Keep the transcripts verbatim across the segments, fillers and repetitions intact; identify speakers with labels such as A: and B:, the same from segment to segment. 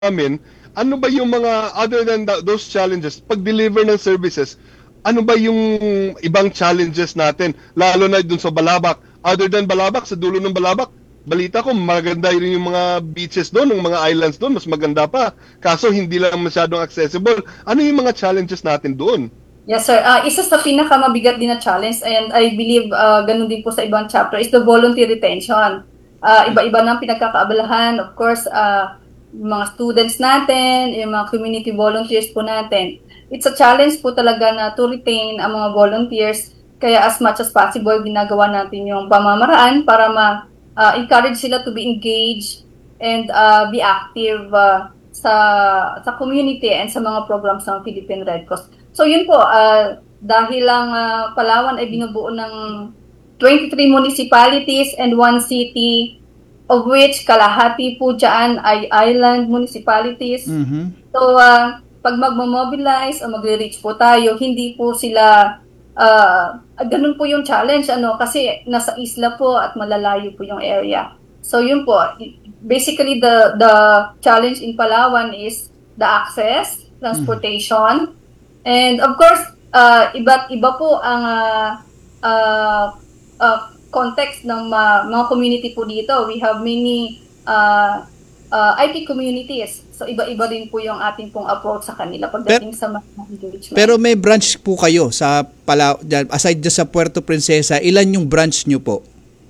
A: namin, ano ba yung mga, other than the, those challenges, pag-deliver ng services, ano ba yung ibang challenges natin? Lalo na dun sa Balabac. Other than Balabac, sa dulo ng Balabac, balita ko, maganda rin yung mga beaches doon, yung mga islands doon, mas maganda pa. Kaso hindi lang masyadong accessible. Ano yung mga challenges natin doon?
B: Yes, sir. Uh, isa sa pinakamabigat din na challenge, and I believe uh, ganun din po sa ibang chapter, is the volunteer retention. Uh, iba-iba ng pinagkakaabalahan. Of course, uh, mga students natin, yung mga community volunteers po natin. It's a challenge po talaga na to retain ang mga volunteers. Kaya as much as possible, ginagawa natin yung pamamaraan para ma-encourage uh, sila to be engaged and uh, be active uh, sa sa community and sa mga programs ng Philippine Red Cross. So yun po, uh, dahil lang uh, Palawan ay binubuo ng twenty-three municipalities and one city, of which kalahati po dyan ay island municipalities.
C: Mhm.
B: So uh, pag magmo-mobilize o magre-reach po tayo, hindi po sila, uh, ganun po yung challenge, ano, kasi nasa isla po at malalayo po yung area. So yun po, basically the the challenge in Palawan is the access, transportation, and of course, uh, iba't iba po ang uh, uh, uh, context ng uh, mga community po dito. We have many uh, uh, I P communities. So iba-iba din po yung ating pong approach sa kanila pagdating sa mga engagement.
C: Pero may branch po kayo sa Palawan, aside dyan sa Puerto Princesa, ilan yung branch nyo po?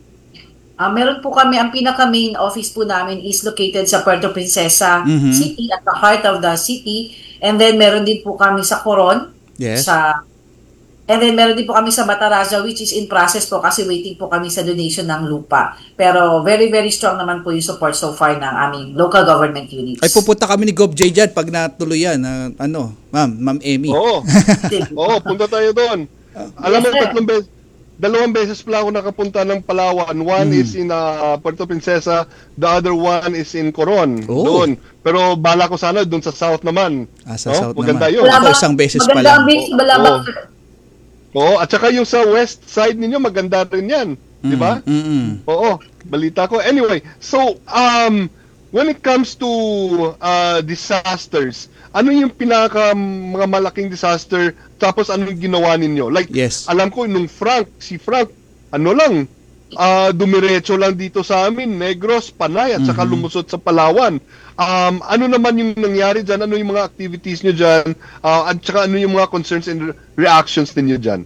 D: Uh, meron po kami, ang pinaka-main office po namin is located sa Puerto Princesa
C: Mhm.
D: City, at the heart of the city. And then meron din po kami sa Coron.
C: Yes.
D: Sa, and then meron din po kami sa Bataraza, which is in process po kasi waiting po kami sa donation ng lupa. Pero very, very strong naman po yung support so far ng aming local government units.
C: Ay, pupunta kami ni Gov J dyan pag natuloy yan. ah, ano, ma'am, ma'am Emmy.
A: Oo. Oo, punta tayo doon. Alam mo,
D: Yes, sir.
A: tatlong beses, dalawang beses pala ako nakapunta ng Palawan. One
C: Mm.
A: is in uh, Puerto Princesa, the other one is in Coron.
C: Oh.
A: Doon. Pero bala ko sana doon sa south naman.
C: Ah, sa
A: No?
C: South
A: Maganda
C: naman.
A: yun.
C: Wala. Ako isang beses pa
B: maganda
C: lang.
B: ang beach sa
A: Oo.
B: Balabac,
A: Oo.
B: sir.
A: Oo, at saka yung sa west side ninyo, maganda rin yan. Di ba?
C: Mm, mm, mm.
A: Oo, balita ko. Anyway, so, um, when it comes to uh, disasters, ano yung pinaka mga malaking disaster, tapos ano yung ginawa ninyo? Like,
C: Yes.
A: alam ko, nung Frank, si Frank, ano lang, uh, dumiretso lang dito sa amin, Negros, Panay, at saka
C: Mhm.
A: lumusot sa Palawan. Um, ano naman yung nangyari dyan? Ano yung mga activities nyo dyan? Uh, at saka ano yung mga concerns and reactions ninyo dyan?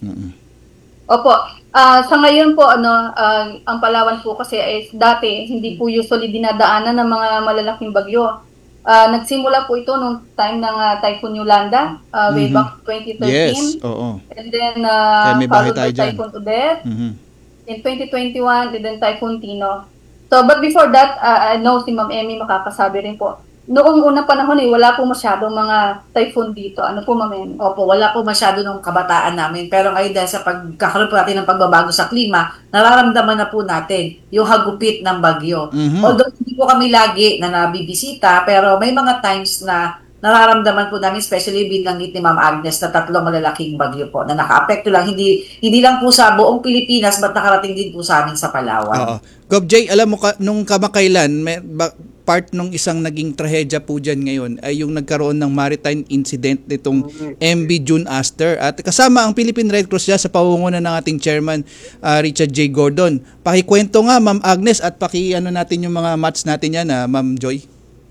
B: Opo. Ah, sa ngayon po, ano, ah, ang Palawan po kasi ay dati hindi po usually dinadaanan ng mga malalaking bagyo. Ah, nagsimula po ito nung time ng ah, Typhoon Yolanda, ah, way
C: Mhm.
B: back twenty thirteen.
C: Yes, oo.
B: And then, uh,
C: Kaya may bahay
B: followed
C: tayo
B: by
C: dyan.
B: Typhoon Odette
C: Mhm.
B: in twenty twenty-one, and then Typhoon Tino. So, but before that, uh, I know si Ma'am Emmy makakasabi rin po. Noong unang panahon eh, wala po masyadong mga typhoon dito. Ano po, Ma'am Emmy?
D: Opo, wala po masyado nung kabataan namin. Pero ngayon dahil sa pagkakaroon po natin ng pagbabago sa klima, nararamdaman na po natin yung hagupit ng bagyo.
C: Mhm.
D: Although hindi po kami lagi na nabibisita, pero may mga times na nararamdaman po namin, especially binanggit ni Ma'am Agnes na tatlong malalaking bagyo po na naka-apekto lang. Hindi, hindi lang po sa buong Pilipinas, but nakarating din po sa amin sa Palawan.
C: Oo. Gov J, alam mo ka, nung kamakailan, may, ba, part nung isang naging trahedya po dyan ngayon ay yung nagkaroon ng maritime incident nitong M V June Aster. At kasama ang Philippine Red Cross dyan sa pamumuno ng ating chairman, ah, Richard J. Gordon. Pakikwento nga, Ma'am Agnes, at paki ano natin yung mga match natin yan, ah, Ma'am Joy.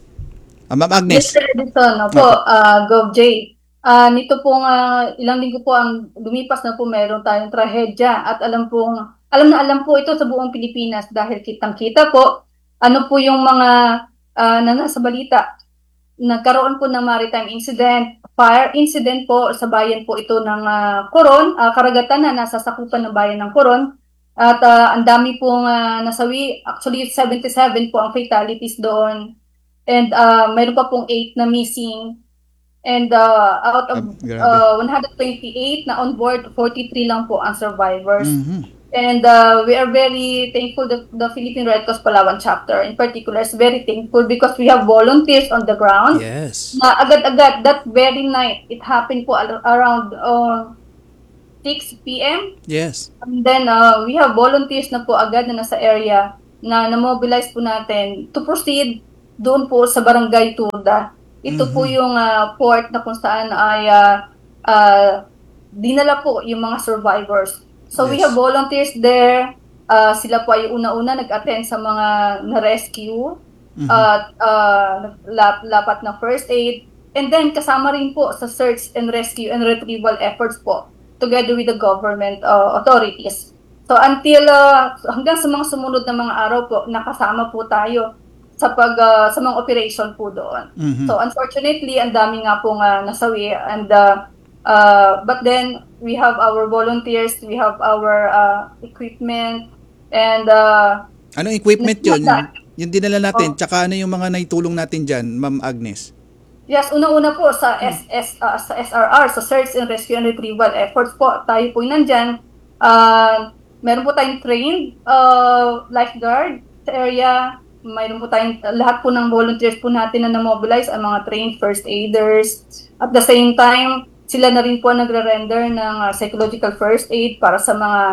C: Ah, Ma'am Agnes.
B: mister Edison, opo, uh, Gov J. Ah, nito pong ah, ilang linggo po ang lumipas na po meron tayong trahedya at alam pong alam na alam po ito sa buong Pilipinas dahil kitang-kita po ano po yung mga ah, na nasa balita. Nagkaroon po ng maritime incident, fire incident po sa bayan po ito ng ah, Coron, ah, karagatan na nasa sakupan ng bayan ng Coron. At ah, ang dami pong ah, nasawi, actually seventy-seven po ang fatalities doon. And uh, mayroon pa pong eight na missing. And uh, out of
C: Ah, grabe.
B: uh, one hundred twenty-eight na on board, forty-three lang po ang survivors.
C: Mhm.
B: And uh, we are very thankful that the Philippine Red Cross Palawan chapter in particular is very thankful because we have volunteers on the ground.
C: Yes.
B: Na agad-agad, that very night, it happened po al- around uh, six p.m.
C: Yes.
B: And then uh, we have volunteers na po agad na nasa area na na-mobilize po natin to proceed doon po sa Barangay Turda. Ito po yung ah, port na kung saan ay ah, ah, dinala po yung mga survivors. So we
C: Yes.
B: have volunteers there. Ah, sila po ay una-una nag-attend sa mga na-rescue at ah, lap- lapat na first aid. And then kasama rin po sa search and rescue and retrieval efforts po together with the government uh, authorities. So until uh, hanggang sa mga sumunod na mga araw po, nakasama po tayo sa pag uh, sa mga operation po doon.
C: Mhm.
B: So unfortunately, ang dami nga po nga nasawi and uh, uh, but then we have our volunteers, we have our uh, equipment and uh,
C: Anong equipment yun?
B: Nagmata.
C: Yung dinala natin,
B: Oh.
C: tsaka ano yung mga naitulong natin dyan, Ma'am Agnes?
B: yes, una-una po sa S S uh, sa S R R, sa Search and Rescue and Retrieval Efforts po, tayo po nandyan. Uh, meron po tayong trained uh, lifeguard sa area. Mayroon po tayong, lahat po ng volunteers po natin na na-mobilize, ang mga trained first aiders. At the same time, sila na rin po nagre-render ng uh, psychological first aid para sa mga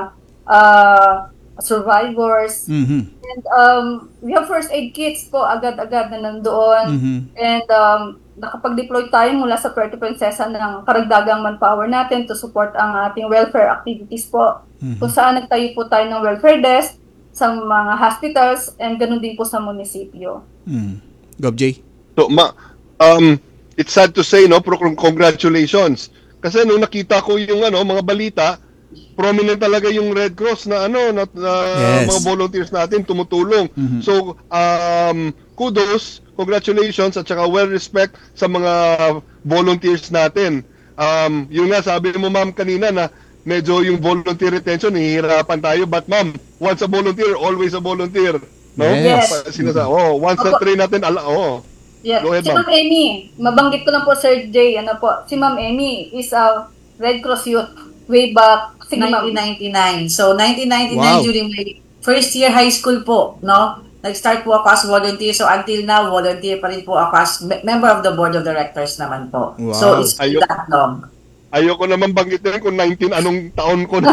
B: uh, survivors.
C: Mhm.
B: And um, we have first aid kits po agad-agad na nandoon.
C: Mhm.
B: And um, nakapag-deploy tayo mula sa Puerto Princesa ng karagdagang manpower natin to support ang ating welfare activities po. Kung saan nagtayo po tayo ng welfare desk sa mga hospitals and ganun din po sa munisipyo.
C: Mm. Gov J?
A: So, ma, um, it's sad to say, no, pero congratulations. Kasi nung nakita ko yung ano, mga balita, prominent talaga yung Red Cross na ano, na, na
C: Yes.
A: mga volunteers natin tumutulong.
C: Mhm.
A: So, um, kudos, congratulations, at saka well-respect sa mga volunteers natin. Um, yun nga, sabi mo ma'am kanina na medyo yung volunteer retention, hihirapan tayo. But ma'am, once a volunteer, always a volunteer. No?
C: Yes.
A: Pa- Sinasa, oh, once na
B: Opo.
A: train natin, ala, oh.
B: Yes.
A: Go ahead,
B: Si
A: ma'am.
B: Ma'am Amy, mabanggit ko lang po Sir Jay, ano po, si Ma'am Amy is a Red Cross youth way back. Sige, ma'am.
D: nineteen ninety-nine. So, nineteen ninety-nine
C: Wow.
D: during my first year high school po, no? Nag-start po ako as volunteer. So, until now, volunteer pa rin po ako as me- member of the board of directors naman po.
C: Wow.
D: So, it's been
A: Ayok.
D: that long.
A: Ayoko naman banggitin kung nineteen anong taon ko na.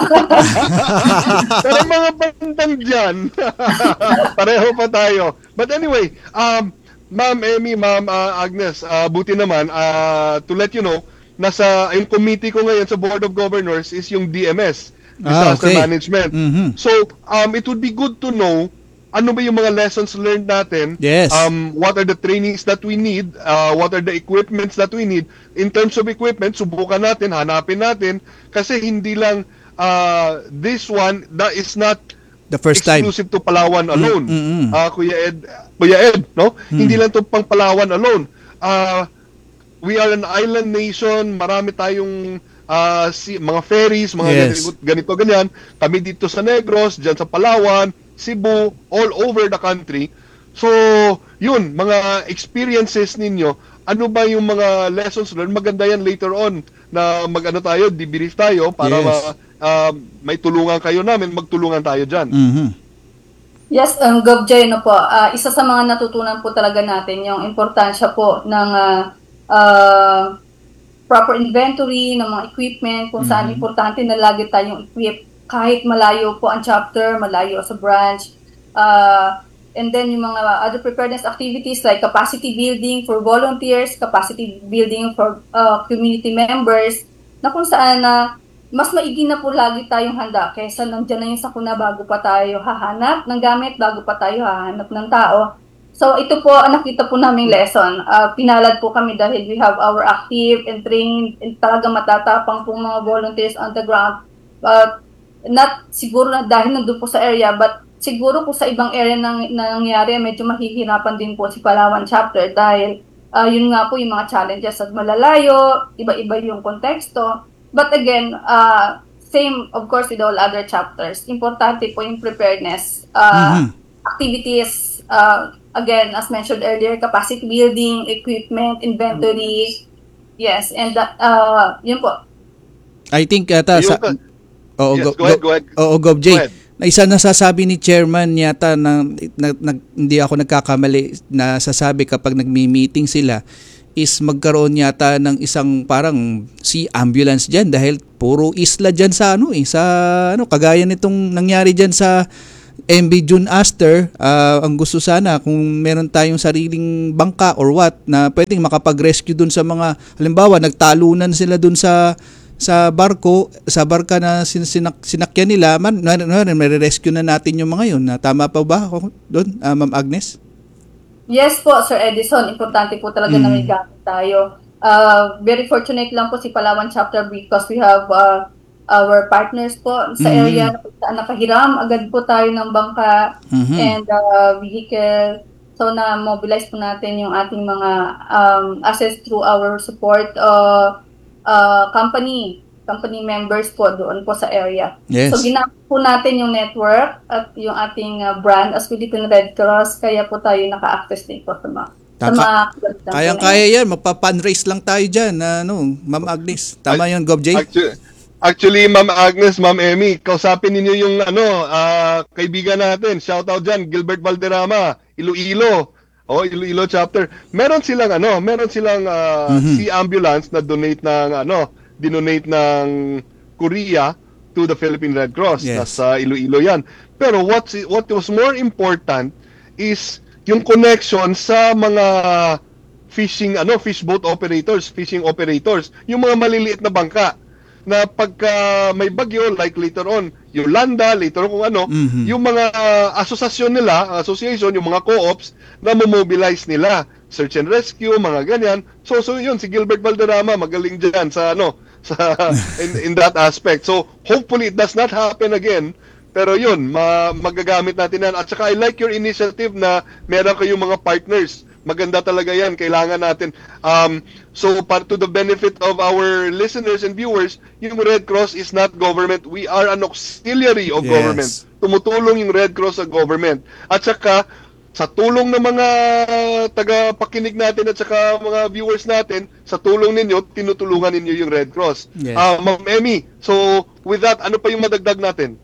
A: Pero mga bandang dyan, pareho pa tayo. But anyway, um, Ma'am Amy, Ma'am uh, Agnes, uh, buti naman, uh, to let you know, nasa yung committee ko ngayon sa Board of Governors is yung D M S,
C: Ah,
A: Disaster
C: okay.
A: Management.
C: Mhm.
A: So, um, it would be good to know ano ba yung mga lessons learned natin?
C: Yes.
A: Um, what are the trainings that we need? Uh, what are the equipments that we need? In terms of equipment, subukan natin, hanapin natin. Kasi hindi lang uh, this one, that is not
C: The first time.
A: exclusive to Palawan alone.
C: Mm, mm, mm.
A: Ah, Kuya Ed, Kuya Ed, no? Hindi lang to pang Palawan alone. Uh, we are an island nation, marami tayong ah, si, mga ferries, mga
C: Yes.
A: ganito, ganito, ganyan. Kami dito sa Negros, dyan sa Palawan, Cebu, all over the country. So, yun, mga experiences ninyo, ano ba yung mga lessons learned? Maganda yan later on na mag-ano tayo, debrief tayo para
C: Yes.
A: ma- ah, may tulungan kayo namin, magtulungan tayo dyan.
C: Mhm.
B: Yes, um, Gov J, ano po, ah, isa sa mga natutunan po talaga natin yung importansya po ng ah, ah, proper inventory ng mga equipment, kung saan importante na lagi tayong equip kahit malayo po ang chapter, malayo sa branch. Ah, and then yung mga other preparedness activities like capacity building for volunteers, capacity building for ah, community members, na kung saan na mas maigi na po lagi tayong handa kaysa nandiyan na yung sakuna bago pa tayo hahanap ng gamit, bago pa tayo hahanap ng tao. So ito po ang nakita po naming lesson. Ah, pinalad po kami dahil we have our active and trained and talaga matatapang pong mga volunteers on the ground. Uh, not siguro na dahil nandun po sa area, but siguro po sa ibang area nang na nangyari, medyo mahihirapan din po si Palawan chapter dahil ah, yun nga po yung mga challenges at malalayo, iba-iba yung konteksto. But again, uh, same of course with all other chapters. Importante po yung preparedness uh,
C: Mhm.
B: activities. Uh, again, as mentioned earlier, capacity building, equipment, inventory. Yes, and that, uh, yun po.
C: I think ata
A: Yung
C: sa
A: ka-
C: Oo,
A: Yes,
C: go,
A: go ahead, go ahead.
C: Oo, Gov J.
A: Go ahead.
C: Na isa nasasabi ni chairman yata na, na, na hindi ako nagkakamali na sasabi kapag nagmi-meeting sila is magkaroon yata ng isang parang sea ambulance diyan dahil puro isla diyan sa ano eh sa ano kagaya nitong nangyari diyan sa M V June Aster, ah, ang gusto sana kung meron tayong sariling bangka or what na pwedeng makapag-rescue dun sa mga, halimbawa nagtalunan sila dun sa sa barko, sa barka na sin- sinak- sinakyan nila, man, man, man, may rescue na natin yung mga yun. Na, tama pa ba ako doon, ah, Ma'am Agnes?
B: Yes po, Sir Edison. Importante po talaga na may gamit tayo. Uh, very fortunate lang po si Palawan Chapter because we have uh, our partners po sa
C: Mhm.
B: area na kung saan nakahiram. Agad po tayo ng bangka
C: Mhm.
B: and uh, vehicle. So na-mobilize po natin yung ating mga um, assets through our support uh, uh, company company members po doon po sa area.
C: Yes.
B: So ginamit po natin yung network at yung ating uh, brand as Philippine Red Cross, kaya po tayo naka-access din po sa mga sa
C: Taka-
B: mga kagamitan po na
C: Kayang-kaya yan, magpa-fundraise lang tayo dyan, na, ano, Ma'am Agnes. Tama yun, Gov J?
A: Actually, actually, Ma'am Agnes, Ma'am Emmy, kausapin ninyo yung ano, ah, kaibigan natin. Shout out dyan, Gilbert Valderrama, Iloilo. Oh, Iloilo chapter. Meron silang ano, meron silang ah,
C: Mhm.
A: sea ambulance na donate ng ano, dinonate ng Korea to the Philippine Red Cross.
C: Yes.
A: Nasa Iloilo 'yan. Pero what's what was more important is yung connection sa mga fishing ano, fish boat operators, fishing operators, yung mga maliliit na bangka na pagka may bagyo, like later on, Yolanda, later on kung ano,
C: Mhm.
A: yung mga uh, asosasyon nila, association, yung mga co-ops na mobilize nila, search and rescue, mga ganyan. So, so yun, si Gilbert Valderrama, magaling dyan sa ano, sa, in, in that aspect. So, hopefully it does not happen again. Pero yun, ma magagamit natin yan. At saka I like your initiative na meron kayong mga partners. Maganda talaga yan. Kailangan natin. Um, so, para to the benefit of our listeners and viewers, yung Red Cross is not government. We are an auxiliary of
C: Yes.
A: government. Tumutulong yung Red Cross sa government. At saka, sa tulong ng mga tagapakinig natin at saka mga viewers natin, sa tulong ninyo, tinutulungan ninyo yung Red Cross.
C: Yes.
A: Ah, Ma'am Emmy, so with that, ano pa yung madagdag natin?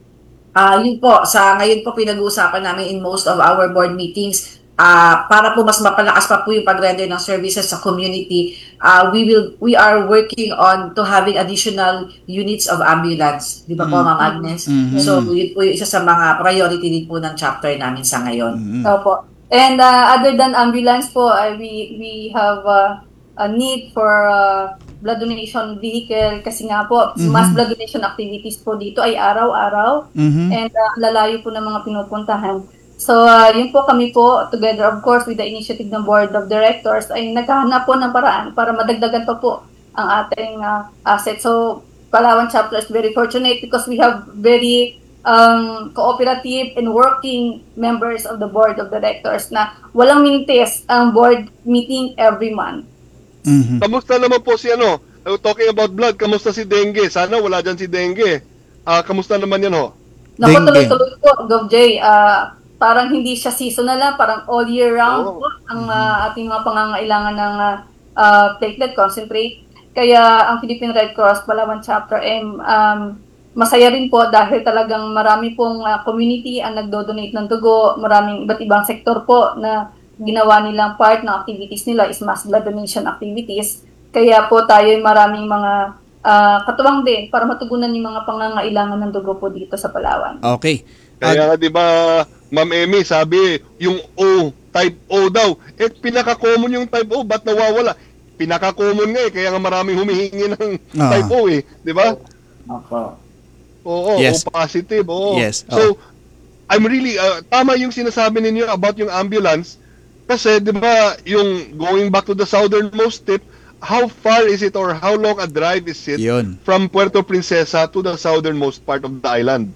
D: Ah, yun po, sa ngayon po pinag-uusapan namin in most of our board meetings, ah para po mas mapalakas pa po yung pag-render ng services sa community, ah we will we are working on to having additional units of ambulance. Di ba po, Ma'am Agnes?
C: Mhm.
D: So, yun po yung isa sa mga priority din po ng chapter namin sa ngayon.
C: Mhm.
B: Opo. And uh, other than ambulance po, uh, we we have uh, a need for uh, blood donation vehicle kasi nga po,
C: Mhm.
B: mass blood donation activities po dito ay araw-araw
C: Mhm.
B: and uh, lalayo po ng mga pinupuntahan. So, uh, yun po kami po, together of course with the initiative ng Board of Directors, ay naghahanap po ng paraan para madagdagan pa po ang ating uh, asset. So, Palawan Chapter is very fortunate because we have very um, cooperative and working members of the Board of Directors na walang mintis ang board meeting every month.
C: Mhm.
A: Kamusta naman po si ano? Uh, talking about blood, kamusta si Dengue? Sana wala dyan si Dengue. Ah, kamusta naman yan ho?
B: Naku,
C: Dengue.
B: tuloy-tuloy po, Gov J. ah, parang hindi siya seasonal lang, parang all year round
A: Oo.
B: po ang ah, ating mga pangangailangan ng ah, ah, platelet concentrate. Kaya ang Philippine Red Cross Palawan Chapter M, um, masaya rin po dahil talagang marami pong ah, community ang nagdo-donate ng dugo, maraming iba't ibang sektor po na ginawa nilang part ng activities nila is mass blood donation activities. Kaya po tayo ay maraming mga ah, katuwang din para matugunan yung mga pangangailangan ng dugo po dito sa Palawan.
C: Okay.
A: Kaya nga, di ba, Ma'am Emmy, sabi, yung O, type O daw. Eh, pinaka-common yung type O, ba't nawawala? Pinaka-common nga eh, kaya nga maraming humihingi ng
C: Ah.
A: type O eh, di ba?
D: Opo.
A: Oo,
C: Yes.
A: O positive, oo.
C: Yes,
A: So, I'm really, uh, tama yung sinasabi ninyo about yung ambulance, kasi di ba, yung going back to the southernmost tip, how far is it or how long a drive is it
C: Yun.
A: from Puerto Princesa to the southernmost part of the island?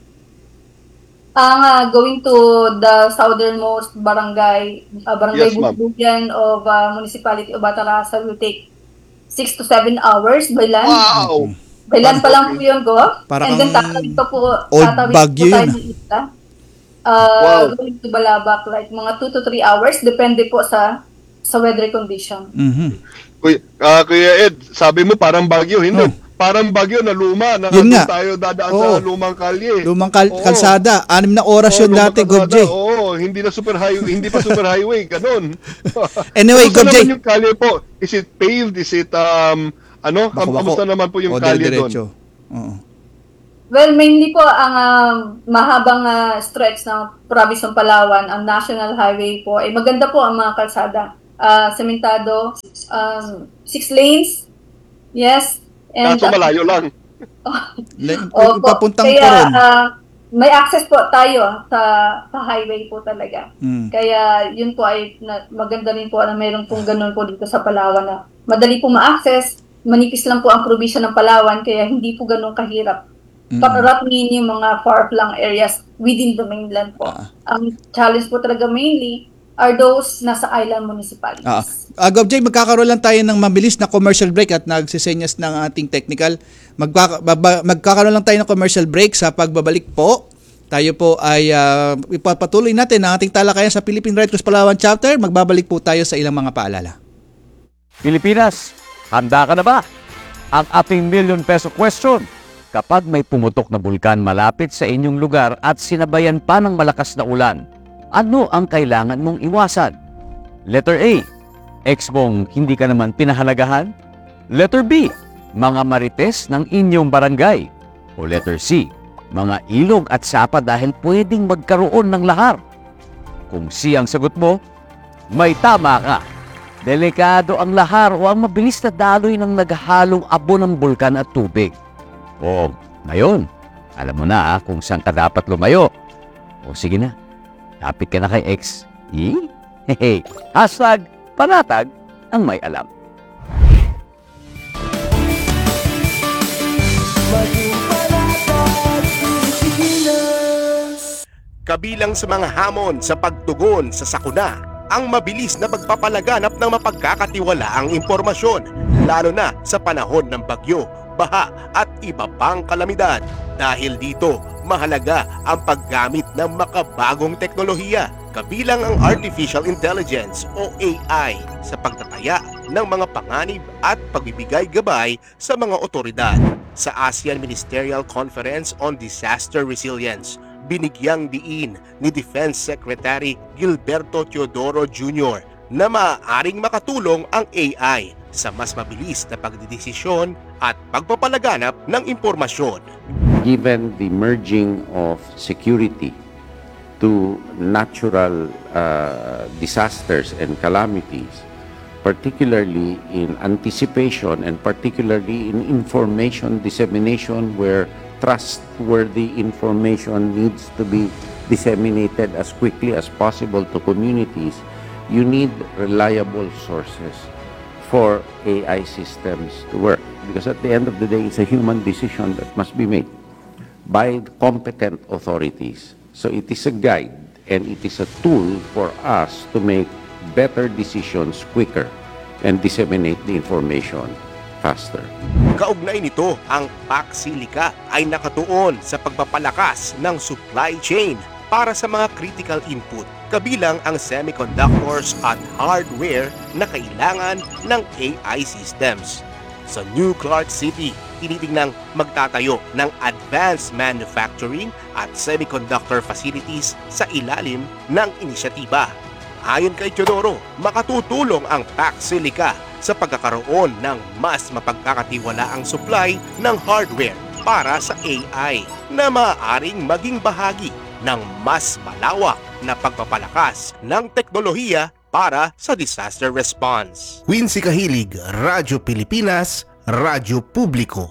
B: Ang ah, going to the southernmost barangay, uh, barangay
A: Yes, ma'am.
B: Bulbugan of uh, Municipality of Batarasa will take six to seven hours by land.
A: Wow!
B: By land pa lang po yun, go.
C: Para
B: And then
C: kang
B: tatawid pa po,
C: Old
B: tatawid
C: Baguio
B: po tayo
C: yun.
B: ng isla. Uh,
A: Wow.
B: Going to Balabac, like mga two to three hours, depende po sa sa weather condition.
C: Mhm.
A: Kuya, ah, Kuya Ed, sabi mo parang Bagyo, hindi.
C: Oh.
A: Parang Bagyo na luma, na
C: Yun
A: nandun
C: nga.
A: tayo dadaan
C: Oo.
A: sa lumang kalye.
C: Lumang kal-
A: Oo.
C: kalsada, anim na oras
A: Oo,
C: yun
A: lumang
C: dati, Gov
A: kalsada.
C: J.
A: Oo, hindi na super highway, hindi pa super highway, ganun.
C: Anyway,
A: Kamusta
C: Gov J.
A: naman yung kalye po? Is it paved? Is it, um, ano? Kam-
C: Bako-bako.
A: Kamusta naman po yung
C: O,
A: kalye doon?
C: dire-diretso. Oo.
B: Well, mainly po ang ah, mahabang ah, stretch ng province ng Palawan, ang National Highway po, ay maganda po ang mga kalsada. Ah, sementado, um, six lanes, yes. And,
A: Kaso malayo lang.
C: Le-
B: Opo.
C: Papuntang
B: Kaya
C: Coron.
B: ah, may access po tayo sa sa highway po talaga.
C: Mm.
B: Kaya yun po ay na, maganda rin po na mayroon pong ganun po dito sa Palawan na madali po ma-access, manipis lang po ang probinsya ng Palawan kaya hindi po ganun kahirap.
C: Mm.
B: Parating yung mga far-flung areas within the mainland po.
C: Ah.
B: Ang challenge po talaga mainly are those nasa island municipalities.
C: Ah, uh, Gov J, magkakaroon lang tayo ng mabilis na commercial break at nagsisenyas ng ating technical. Magba- baba- magkakaroon lang tayo ng commercial break. Sa pagbabalik po, tayo po ay uh, ipapatuloy natin ang ating talakayan sa Philippine Red Cross Palawan Chapter. Magbabalik po tayo sa ilang mga paalala.
E: Pilipinas, handa ka na ba? Ang ating million peso question. Kapag may pumutok na bulkan malapit sa inyong lugar at sinabayan pa ng malakas na ulan, ano ang kailangan mong iwasan? Letter A, ex mong hindi ka naman pinahalagahan? Letter B, mga marites ng inyong barangay? O letter C, mga ilog at sapa dahil pwedeng magkaroon ng lahar? Kung C ang sagot mo, may tama ka. Delikado ang lahar o ang mabilis na daloy ng naghalong abo ng bulkan at tubig. O, ngayon, alam mo na ah, kung saan ka dapat lumayo. O sige na, lapit ka na kay ex. Eh? Hehe. Hashtag panatag ang may alam.
F: Kabilang sa mga hamon sa pagtugon sa sakuna, ang mabilis na pagpapalaganap ng mapagkakatiwalaang impormasyon, lalo na sa panahon ng bagyo, baha at iba pang kalamidad. Dahil dito, mahalaga ang paggamit ng makabagong teknolohiya, kabilang ang Artificial Intelligence o A I sa pagtataya ng mga panganib at pagbibigay gabay sa mga otoridad. Sa ASEAN Ministerial Conference on Disaster Resilience, binigyang diin ni Defense Secretary Gilberto Teodoro Junior na maaaring makatulong ang A I sa mas mabilis na pagdidesisyon at pagpapalaganap ng impormasyon.
G: Given the merging of security to natural uh, disasters and calamities, particularly in anticipation and particularly in information dissemination where trustworthy information needs to be disseminated as quickly as possible to communities, you need reliable sources for A I systems to work. Because at the end of the day, it's a human decision that must be made by competent authorities. So it is a guide and it is a tool for us to make better decisions quicker and disseminate the information faster.
F: Kaugnay nito, ang Paxilica ay nakatuon sa pagpapalakas ng supply chain para sa mga critical input, kabilang ang semiconductors at hardware na kailangan ng A I systems. Sa New Clark City, tinitingnang magtatayo ng advanced manufacturing at semiconductor facilities sa ilalim ng inisyatiba. Ayon kay Teodoro, makatutulong ang Paxilica sa pagkakaroon ng mas mapagkakatiwalaang supply ng hardware para sa A I na maaaring maging bahagi ng mas malawak na pagpapalakas ng teknolohiya para sa disaster response. Quincy Kahilig, Radyo Pilipinas, Radyo Publiko.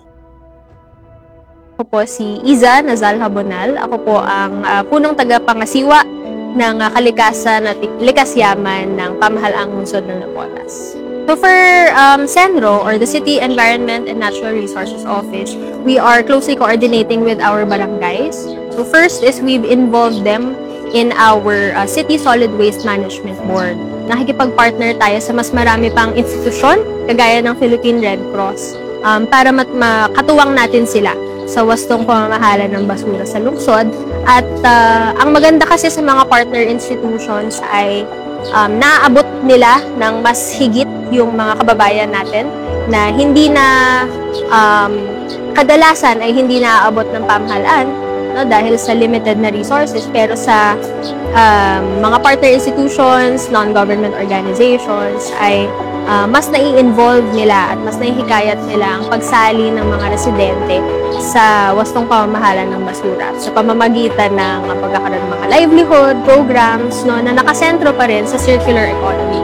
H: Ako po si Iza Nazal Habonal. Ako po ang uh, punong tagapangasiwa ng uh, kalikasan at likas yaman ng pamahalaang lungsod ng Napotas. So for um, Senro, or the City Environment and Natural Resources Office, we are closely coordinating with our barangays. So first is we've involved them in our uh, City Solid Waste Management Board. Nakikipag-partner tayo sa mas marami pang institusyon, kagaya ng Philippine Red Cross, um, para mat makatuwang natin sila sa wastong pamamahala ng basura sa lungsod. At uh, ang maganda kasi sa mga partner institutions ay um, naaabot nila ng mas higit yung mga kababayan natin na hindi na um, kadalasan ay hindi naaabot ng pamahalaan, no, dahil sa limited na resources, pero sa um, mga partner institutions, non-government organizations ay ah, mas nai-involve nila at mas naihikayat nila ang pagsali ng mga residente sa wastong pamamahala ng basura sa pamamagitan ng ah, pagkakaroon ng mga livelihood programs, no, na nakasentro pa rin sa circular economy.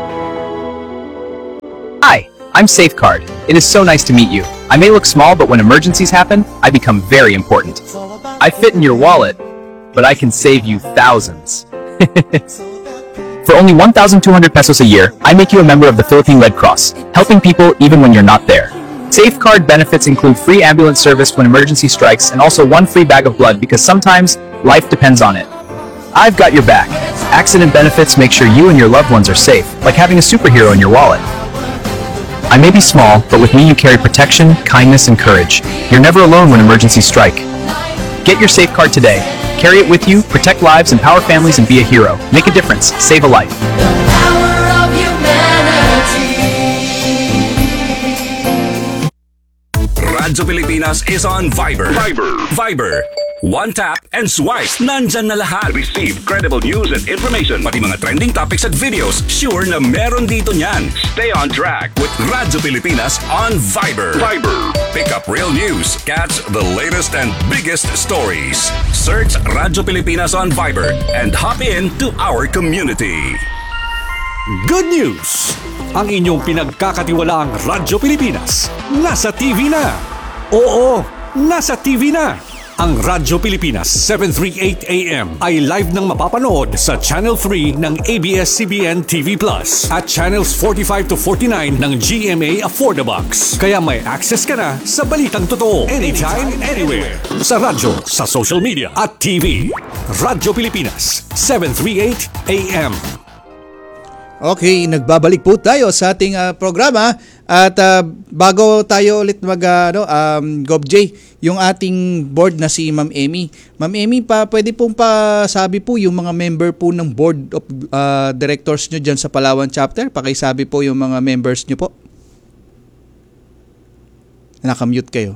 I: Hi, I'm Safeguard. It is so nice to meet you. I may look small, but when emergencies happen, I become very important. I fit in your wallet, but I can save you thousands. For only one thousand two hundred pesos a year, I make you a member of the Philippine Red Cross, helping people even when you're not there. Safeguard benefits include free ambulance service when emergency strikes and also one free bag of blood because sometimes life depends on it. I've got your back. Accident benefits make sure you and your loved ones are safe, like having a superhero in your wallet. I may be small, but with me you carry protection, kindness, and courage. You're never alone when emergencies strike. Get your Safeguard today. Carry it with you, protect lives, empower families, and be a hero. Make a difference. Save a life.
J: Radyo Pilipinas is on Viber. Viber. Viber. One tap and swipe. Nandyan na lahat. Receive credible news and information. Pati mga trending topics at videos. Sure na meron dito niyan. Stay on track with Radyo Pilipinas on Viber. Viber. Pick up real news. Catch the latest and biggest stories. Search Radyo Pilipinas on Viber and hop in to our community.
K: Good news! Ang inyong pinagkakatiwalaang Radyo Pilipinas nasa T V na. Oo, nasa T V na. Ang Radyo Pilipinas seven thirty-eight A M ay live nang mapapanood sa Channel three ng A B S C B N T V Plus at Channels forty-five to forty-nine ng G M A Affordabox. Kaya may access ka na sa balitang totoo anytime, anywhere. Sa radyo, sa social media at T V. Radyo Pilipinas seven thirty-eight A M.
C: Okay, nagbabalik po tayo sa ating uh, programa at uh, bago tayo ulit mag uh, ano, um, GovJ, yung ating board na si Ma'am Emmy. Ma'am Emmy, pa, pwede pong pasabi po yung mga member po ng board of uh, directors nyo dyan sa Palawan chapter. Pakisabi po yung mga members nyo po. Nakamute kayo.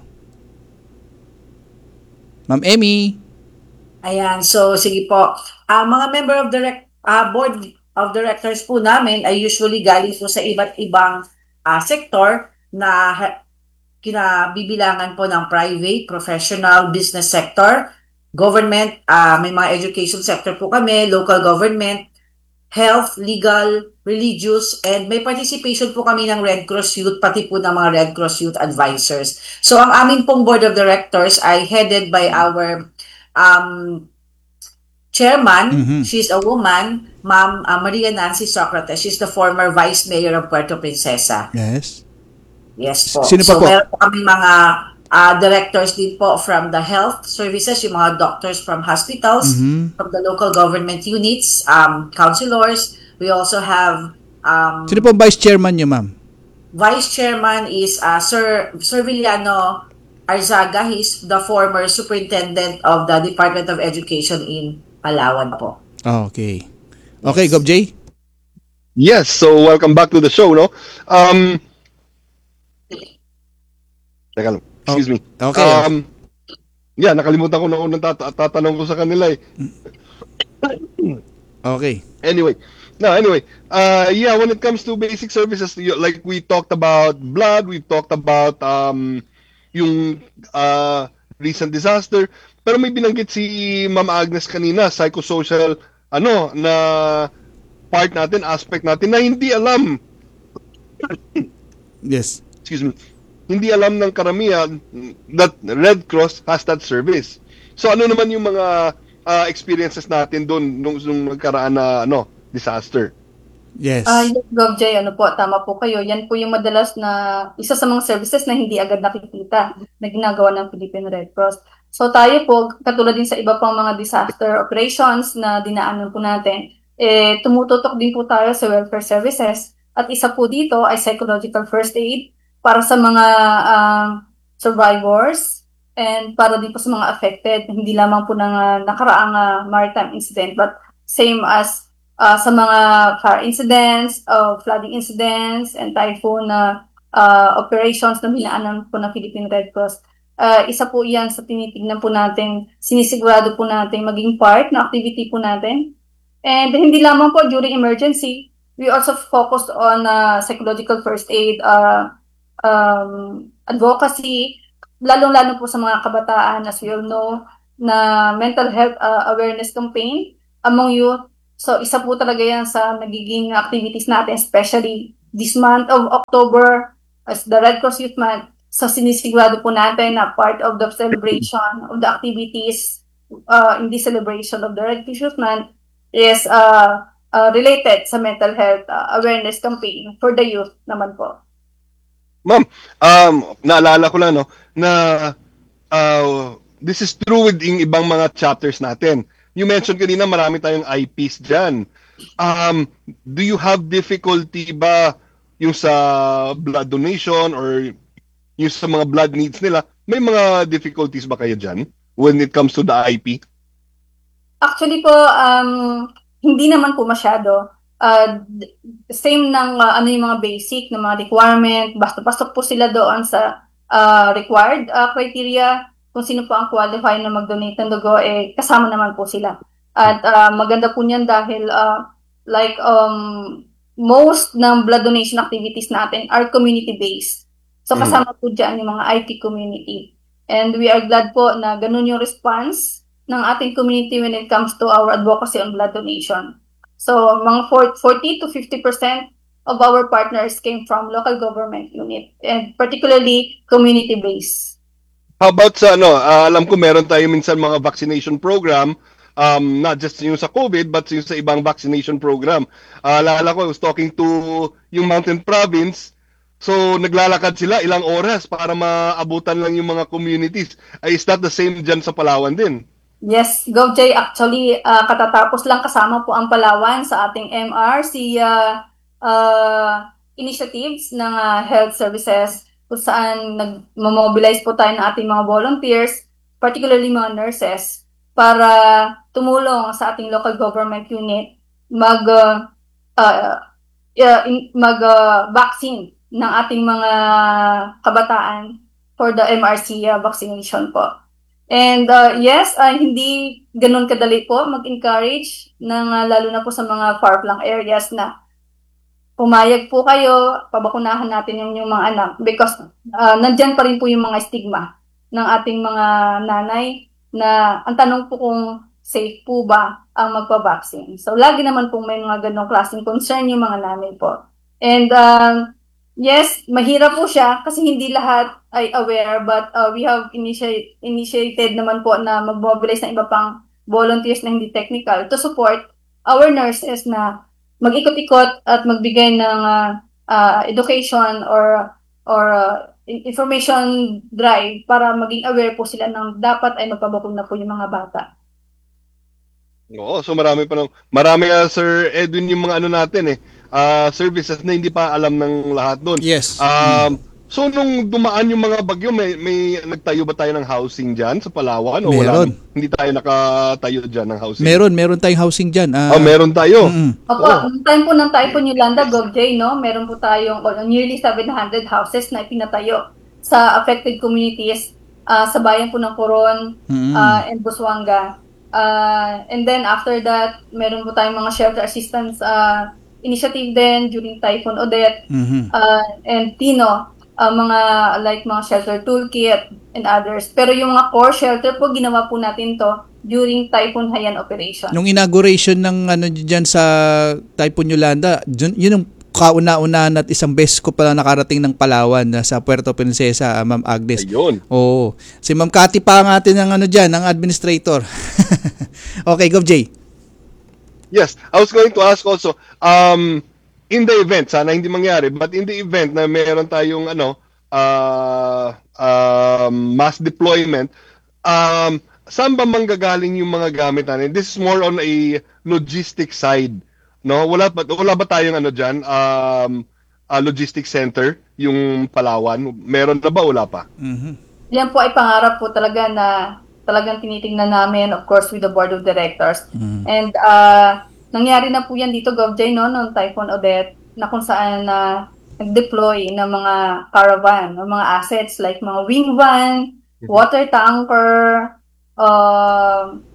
C: Ma'am Emmy.
D: Ayan, so sige po. Ang uh, mga member of direct uh, board of directors po namin ay usually galing po sa iba't ibang uh, sektor na kinabibilangan po ng private, professional, business sector, government, uh, may mga education sector po kami, local government, health, legal, religious, and may participation po kami ng Red Cross Youth, pati po ng mga Red Cross Youth Advisors. So ang amin pong board of directors ay headed by our um, chairman, mm-hmm. She's a woman, Ma'am uh, Maria Nancy Socrates. She's the former Vice Mayor of Puerto Princesa.
C: Yes.
D: Yes po.
C: Sino pa
D: so,
C: po?
D: meron po kami mga uh, directors din po from the health services, yung mga doctors from hospitals, mm-hmm. from the local government units, um, councilors. We also have... Um,
C: Sino po Vice Chairman nyo, ma'am?
D: Vice Chairman is uh, Sir, Sir Villano Arzaga. He's the former Superintendent of the Department of Education in Palawan po.
C: Oh, okay. Okay, GovJ?
A: Yes, so welcome back to the show, no? Um, teka lang, excuse me.
C: Okay.
A: Um, yeah, nakalimutan ko na unang tat- tatanong ko sa kanila eh.
C: Okay.
A: Anyway, no, anyway, uh, yeah, when it comes to basic services, like we talked about blood, we talked about um, yung uh, recent disaster, pero may binanggit si Ma'am Agnes kanina, psychosocial, ano, na part natin, aspect natin, na hindi alam.
C: Yes.
A: Excuse me. Hindi alam ng karamihan that Red Cross has that service. So ano naman yung mga uh, experiences natin doon nung, nung nagkaraan na ano, disaster?
C: Yes.
B: Ah, uh, yes, GovJ, ano po, tama po kayo. Yan po yung madalas na isa sa mga services na hindi agad nakikita na ginagawa ng Philippine Red Cross. So tayo po, katulad din sa iba pang mga disaster operations na dinaanan po natin, eh, tumututok din po tayo sa welfare services. At isa po dito ay psychological first aid para sa mga uh, survivors and para din po sa mga affected, hindi lamang po ng uh, nakaraang uh, maritime incident, but same as uh, sa mga fire incidents, uh, flooding incidents, and typhoon na uh, operations na binaanan po ng Philippine Red Cross. Uh, isa po yan sa tinitignan po natin, sinisigurado po natin maging part ng activity po natin. And hindi lamang po during emergency, we also focused on uh, psychological first aid, uh, um, advocacy, lalong-lalo po sa mga kabataan, as we all know, na mental health uh, awareness campaign among youth. So isa po talaga yan sa nagiging activities natin, especially this month of October as the Red Cross Youth Month. So sinisigurado po natin na part of the celebration of the activities uh, in this celebration of the Red Cross Youth Month is uh, uh, related sa mental health uh, awareness campaign for the youth naman po.
A: Ma'am, um, naalala ko lang no, na uh, this is true with yung ibang mga chapters natin. You mentioned kanina marami tayong I Ps dyan. Um, do you have difficulty ba yung sa blood donation or yung sa mga blood needs nila? May mga difficulties ba kayo dyan when it comes to the I P?
B: Actually po, um, hindi naman po masyado. Uh, same ng uh, ano yung mga basic na mga requirement, basta pasok po sila doon sa uh, required uh, criteria. Kung sino po ang qualify na mag-donate ng dugo, eh, kasama naman po sila. At uh, maganda po niyan dahil uh, like um, most ng blood donation activities natin are community-based. So kasama po dyan yung mga I P community. And we are glad po na ganun yung response ng ating community when it comes to our advocacy on blood donation. So mga forty to fifty percent of our partners came from local government unit and particularly community-based.
A: How about sa ano, uh, alam ko meron tayo minsan mga vaccination program, um, not just yung sa COVID, but yung sa ibang vaccination program. Uh, alala ko, I was talking to yung Mountain Province, so naglalakad sila ilang oras para maabutan lang yung mga communities. Uh, is that the same dyan sa Palawan din?
B: Yes, GovJ, actually, uh, katatapos lang kasama po ang Palawan sa ating M R, si uh, uh, initiatives ng uh, health services kung saan nag-mobilize po tayo ng ating mga volunteers, particularly mga nurses, para tumulong sa ating local government unit mag uh, uh, mag uh, vaccine ng ating mga kabataan for the M R C uh, vaccination po. And uh, yes, uh, hindi ganun kadali po mag-encourage ng uh, lalo na po sa mga far-flung areas na pumayag po kayo, pabakunahan natin yung, yung mga anak because uh, nandyan pa rin po yung mga stigma ng ating mga nanay na ang tanong po kung safe po ba ang magpa-vaccine. So lagi naman po may mga ganong klaseng concern yung mga nanay po. And uh, yes, mahirap po siya kasi hindi lahat ay aware but uh, we have initiate, initiated naman po na mag-mobilize ng iba pang volunteers na hindi technical to support our nurses na mag-ikot-ikot at magbigay ng uh, uh, education or or uh, information drive para maging aware po sila ng dapat ay magpabakuna po yung mga bata.
A: Oo, so marami pa ng marami uh, Sir Edwin yung mga ano natin eh, uh, services na hindi pa alam ng lahat doon.
C: Yes.
A: Um, mm. So nung dumaan yung mga bagyo, may may nagtayo ba tayo ng housing diyan sa Palawan o
C: meron.
A: Wala? Hindi tayo nakatayo diyan ng housing.
C: Meron, meron tayong housing diyan.
A: Uh, oh, meron tayo.
C: Mm-hmm.
B: Opo, oh. Noong time po ng Typhoon Yolanda, GovJ, no, meron po tayong oh, nearly seven hundred houses na ipinatayo sa affected communities uh, sa bayan po ng Coron mm-hmm. uh, and Busuanga. Uh, and then after that, meron po tayong mga shelter assistance uh, initiative din during Typhoon Odette mm-hmm. uh, and Tino. Uh, mga like mga shelter toolkit and others. Pero yung mga core shelter po, ginawa po natin to during Typhoon Haiyan operation.
C: Nung inauguration ng ano diyan sa Typhoon Yolanda, yun, yun yung kauna-unahan at isang beses ko pala nakarating ng Palawan na sa Puerto Princesa, uh, Ma'am Agnes.
A: Ayun.
C: Oo. Si Ma'am Cathy pa ang atin ng ano diyan, ng administrator. Okay, GovJ.
A: Yes, I was going to ask also, um, in the event, sana hindi mangyari, but in the event na meron tayong ano, uh, uh, mass deployment, um, saan ba manggagaling yung mga gamit natin? This is more on a logistic side, no? Wala ba wala ba tayong ano diyan, um, uh, logistics center yung Palawan? Meron na ba wala pa?
C: Mhm.
B: Yan po ay pangarap po talaga na talagang tinitingnan namin, of course, with the board of directors. Mm-hmm. And uh nangyari na po yan dito, GovJ, no, noong Typhoon Odette, na kung saan na uh, nag-deploy ng mga caravan, ng mga assets like mga wing van, water tanker, uh,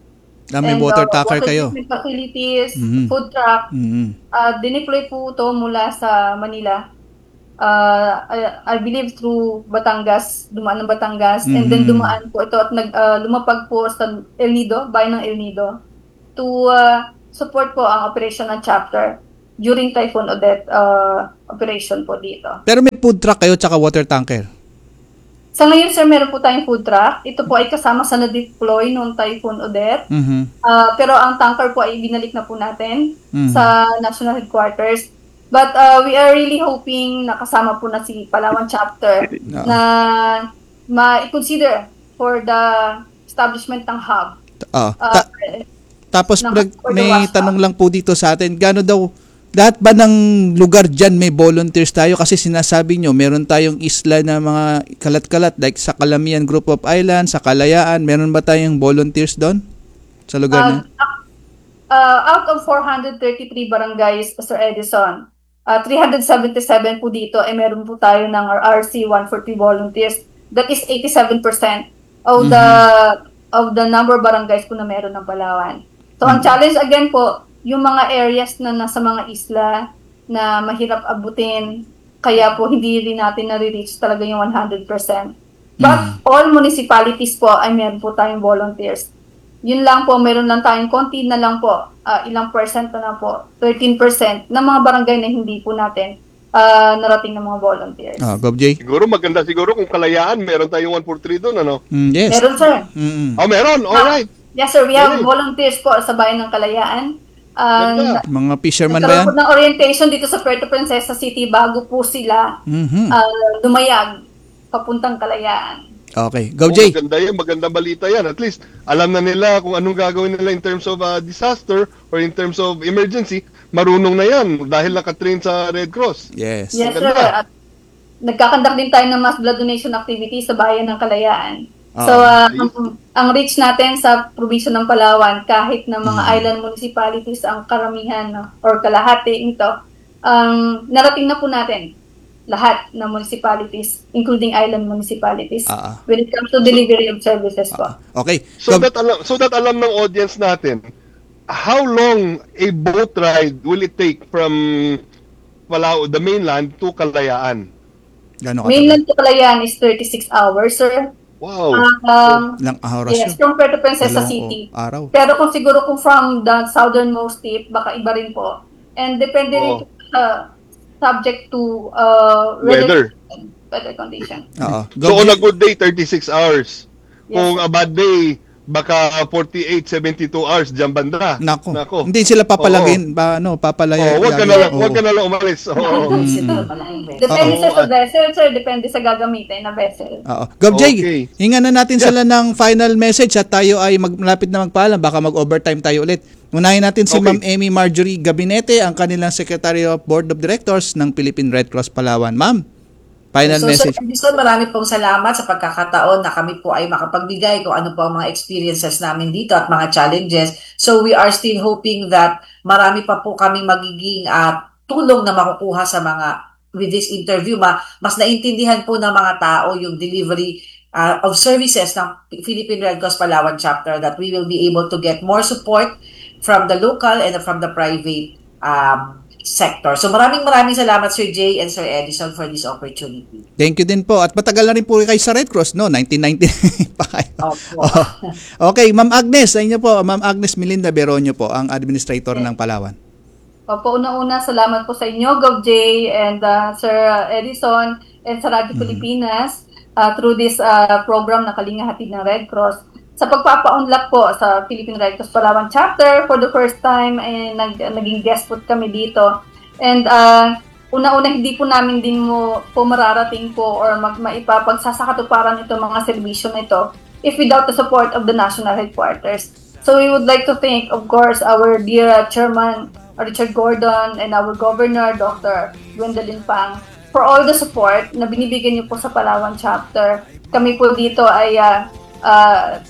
C: Na may
B: And,
C: water
B: uh,
C: tanker
B: water
C: kayo.
B: treatment facilities,
C: Mhm.
B: food truck.
C: Mm.
B: Uh, dineploy po ito mula sa Manila. Uh, I, I believe through Batangas, dumaan ng Batangas, and then
C: Mhm.
B: dumaan po ito at nag, uh, lumapag po sa El Nido, bayan ng El Nido, to uh, support po ang operation ng chapter during Typhoon Odette uh, operation po dito.
C: Pero may food truck kayo tsaka water tanker.
B: Sa ngayon, sir, meron po tayong food truck. Ito po ay kasama sa na-deploy noong Typhoon Odette.
C: Mhm.
B: Uh, pero ang tanker po ay binalik na po natin
C: Mhm.
B: sa national headquarters. But uh, we are really hoping na kasama po na si Palawan chapter
C: Oo.
B: na ma-consider for the establishment ng hub.
C: Ah,
B: Uh,
C: ta- tapos
B: ng-
C: prag-
B: for the
C: may
B: WASPA.
C: tanong lang po dito sa atin, gaano daw, lahat ba ng lugar dyan may volunteers tayo? Kasi sinasabi nyo, meron tayong isla na mga kalat-kalat, like sa Calamian Group of Islands, sa Kalayaan, meron ba tayong volunteers doon? Sa lugar na?
B: Uh, uh, out of four hundred thirty-three barangays, Sir Edison, uh, three hundred seventy-seven po dito, eh meron po tayo ng R C one forty volunteers. That is eighty-seven percent of the of the number of barangays po na meron ng Palawan. So, ang challenge again po, yung mga areas na nasa mga isla na mahirap abutin, kaya po hindi rin natin nare-reach talaga yung one hundred percent. But all municipalities po ay meron po tayong volunteers. Yun lang po, meron lang tayong konti na lang po, uh, ilang percent na lang po, thirteen percent ng mga barangay na hindi po natin uh, narating ng mga volunteers.
C: Ah, Gov J?
A: Siguro maganda siguro kung Kalayaan, meron tayong one forty-three doon, ano?
C: Mm, yes.
B: Meron, sir.
C: Mm-mm.
A: Oh, meron. All right.
B: Yes, sir. We have
A: Really?
B: volunteers po sa bayan ng Kalayaan. Uh,
A: Ganda.
C: Mga fisherman ba yan?
B: nagkaroon po ng orientation dito sa Puerto Princesa City bago po sila
C: Mhm.
B: uh, dumayag papuntang Kalayaan.
C: Okay. Gov
A: Oh,
C: J?
A: maganda yan, magandang balita yan. At least, alam na nila kung anong gagawin nila in terms of uh, disaster or in terms of emergency. Marunong na yan dahil nakatrain sa Red Cross.
C: Yes.
B: Yes, sir.
A: Maganda.
B: At nagkakandak din tayo ng mass blood donation activity sa bayan ng Kalayaan.
C: Ah,
B: So, uh, ang, ang reach natin sa probinsya ng Palawan, kahit na mga island municipalities ang karamihan no, or kalahati nito, ang narating na po natin lahat ng municipalities, including island municipalities,
C: Ah, ah.
B: when it comes to delivery of services po.
C: Okay.
A: So
C: Gov-
A: that alam so that alam ng audience natin, how long a boat ride will it take from Palau, the mainland to Kalayaan?
C: Gano'n ka
B: Mainland to Kalayaan is thirty-six hours, sir.
A: Wow.
B: Um,
C: Ilang oras
B: yes,
C: yun?
B: from Puerto Princesa
C: Dalawang
B: City.
C: o- araw.
B: Pero kung siguro kung from the southernmost tip, baka iba rin po. And depende rin
A: Oh.
B: po sa subject to uh,
A: Weather.
B: weather condition.
C: Oo.
A: So
C: Gov
A: on
C: J?
A: a good day, thirty-six hours.
B: Yes.
A: Kung a bad day, baka forty-eight, seventy-two hours dyan banda.
C: Nako.
A: Nako.
C: Hindi sila papalagin, ba, ano, papalaya.
A: Oh, wag ka na lang, wag ka na lang umalis. Oo.
B: Depende
A: Oo.
B: sir sa vessel, sir. Depende sa gagamitin na vessel.
C: Oo. Gov J,
A: Okay.
C: hinga na natin sila ng final message at tayo ay mag, malapit na magpaalam. Baka mag-overtime tayo ulit. Unahin natin si
A: Okay.
C: Ma'am Amy Marjorie Gabinete, ang kanilang Secretary of Board of Directors ng Philippine Red Cross Palawan. Ma'am, final
D: so,
C: message.
D: Sir Edison, marami pong salamat sa pagkakataon na kami po ay makapagbigay kung ano po ang mga experiences namin dito at mga challenges. So we are still hoping that marami pa po kami magiging uh, tulong na makukuha sa mga with this interview. Ma, mas naintindihan po ng mga tao yung delivery uh, of services ng Philippine Red Cross Palawan chapter, that we will be able to get more support from the local and from the private um, sector. So maraming maraming salamat Sir Jay and Sir Edison for this opportunity.
C: Thank you din po. At matagal na rin po kayo sa Red Cross, no? nineteen ninety-nine pa kayo.
D: Opo.
C: Oh. Okay, Ma'am Agnes, sa inyo po. Ma'am Agnes Melinda Beronio po, ang Administrator ng Palawan.
B: Opo, una-una, salamat po sa inyo, Gov J and uh, Sir Edison and sa Radyo Pilipinas uh, through this uh, program na Kalinga Hatid ng Red Cross. Sa pagpapa-unlock po sa Philippine Red Cross Palawan Chapter for the first time, eh, nag, naging guest po kami dito. And uh, una-una, hindi po namin din mo po mararating po or mag, maipapagsasakatuparan ito mga serbisyo na ito if without the support of the national headquarters. So we would like to thank, of course, our dear Chairman Richard Gordon and our Governor, Doctor Gwendolyn Pang, for all the support na binibigyan niyo po sa Palawan Chapter. Kami po dito ay uh, uh,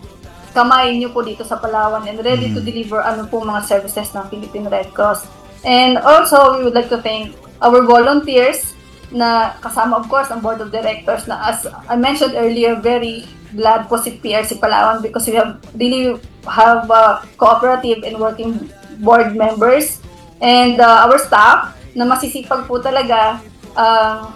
B: kamay niyo po dito sa Palawan and ready to deliver ano po mga services ng Philippine Red Cross. And also, we would like to thank our volunteers na kasama, of course, ang Board of Directors na, as I mentioned earlier, very glad po si P R C Palawan because we have really have uh, cooperative and working board members and uh, our staff na masisipag po talaga, uh,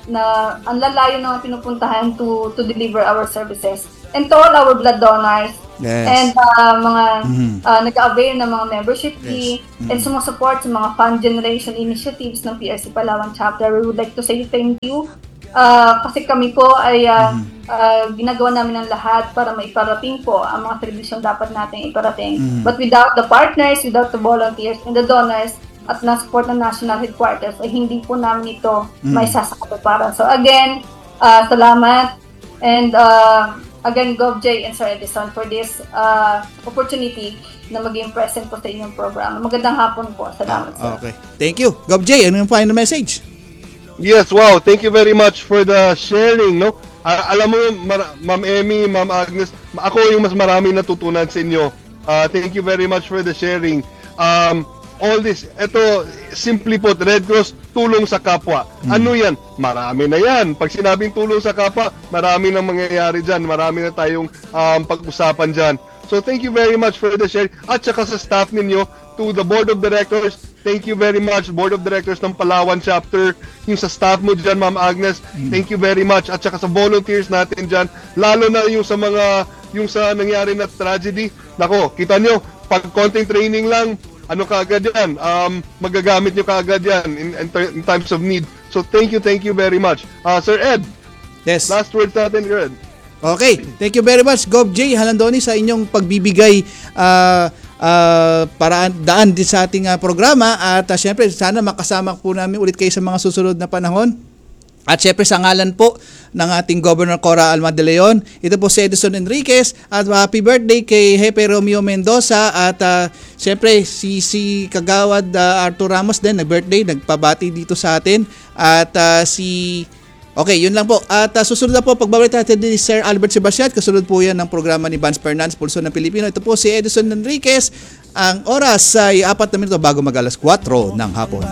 B: na ang lalayo na pinupuntahan to to deliver our services. And to all our blood donors,
C: Yes.
B: and uh, mga
C: Mhm.
B: uh, nag-avail ng mga membership fee,
C: Yes. Mhm.
B: and sumusupport sa mga fund generation initiatives ng P R C Palawan chapter. We would like to say thank you. Uh, kasi kami po ay uh, uh, ginagawa namin ang lahat para maiparating po ang mga serbisyong dapat natin iparating.
C: Mhm.
B: But without the partners, without the volunteers and the donors, at na support ng national headquarters, ay hindi po namin ito
C: Mhm.
B: may sasakatuparan. So again, uh, salamat. And uh, again, GovJ and Sir Edison for this uh, opportunity na maging present po sa inyong program. Magandang hapon po. Salamat, sir.
C: Okay. Thank you. Gov J, ano yung final message?
A: Yes, wow. Thank you very much for the sharing, no? Ah, alam mo, Mar- Ma'am Emmy, Ma'am Agnes, ako yung mas maraming natutunan sa inyo. Ah, thank you very much for the sharing. Um, all this, ito, simply put, Red Cross, tulong sa kapwa. Ano yan? Marami na yan. Pag sinabing tulong sa kapwa, marami na mangyayari dyan. Marami na tayong um, pag-usapan dyan. So thank you very much for the sharing. At saka sa staff ninyo, to the Board of Directors, thank you very much, Board of Directors ng Palawan Chapter, yung sa staff mo dyan, Ma'am Agnes, thank you very much. At saka sa volunteers natin dyan, lalo na yung sa mga, yung sa nangyari na tragedy. Nako, kita nyo, pag konting training lang, ano kaagad yan, um, magagamit nyo kaagad yan in, in, in times of need. So thank you, thank you very much. Uh, Sir Ed,
C: Yes.
A: last words natin, Ed.
C: Okay, thank you very much Gov J Halandoni sa inyong pagbibigay uh, uh, paraan daan din sa ating uh, programa at uh, syempre sana makasama po namin ulit kayo sa mga susunod na panahon. At syempre sa ngalan po ng ating Governor Cora Alma de Leon, ito po si Edison Enriquez at happy birthday kay Jefe Romeo Mendoza at uh, syempre si si Kagawad uh, Arthur Ramos din nag-birthday, nagpabati dito sa atin at uh, si okay, yun lang po. At uh, susunod na po, pagbabalik natin ni Sir Albert Sebastian. Kasunod po yan ng programa ni Vance Fernandez, Pulso ng Pilipino. Ito po si Edison Enriquez. Ang oras ay apat na minuto bago mag alas kwatro ng hapon.